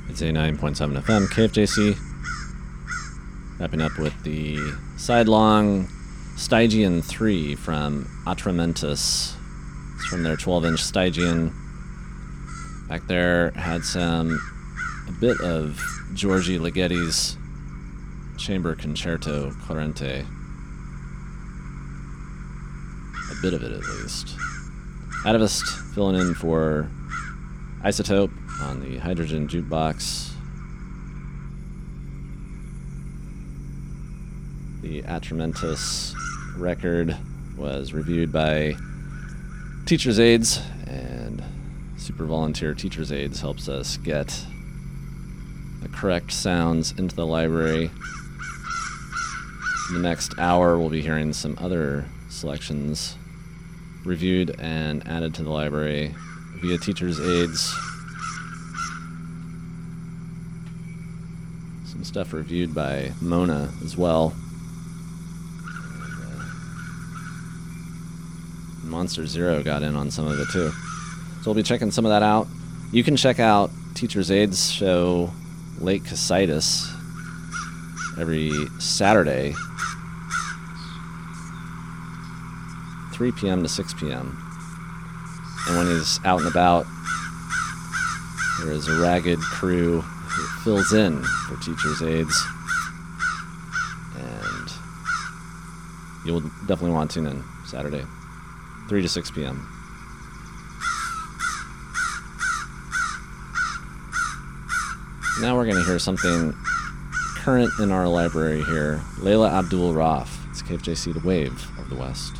It's 89.7 FM, KFJC. Wrapping up with the sidelong Stygian 3 from Atramentus. It's from their 12-inch Stygian. Back there had a bit of Giorgi Ligeti's Chamber Concerto Corrente. A bit of it, at least. Atavist filling in for Isotope on the Hydrogen Jukebox. The Atramentus record was reviewed by Teacher's Aids, and Super Volunteer Teacher's Aids helps us get the correct sounds into the library. In the next hour, we'll be hearing some other selections reviewed and added to the library via Teacher's Aids. Some stuff reviewed by Mona as well. Monster Zero got in on some of it too. So we'll be checking some of that out. You can check out Teacher's Aids show Lake Casitas every Saturday, 3 p.m. to 6 p.m. And when he's out and about, there is a ragged crew who fills in for Teacher's Aids. And you'll definitely want to tune in Saturday, 3 to 6 p.m. Now we're going to hear something current in our library here. Layla Abdul Raf. It's KFJC, the Wave of the West.